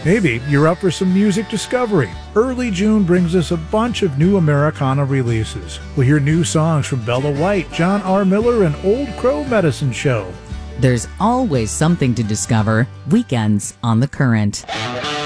Maybe you're up for some music discovery. Early June brings us a bunch of new Americana releases. We'll hear new songs from Bella White, John R. Miller, and Old Crow Medicine Show. There's always something to discover. Weekends on The Current.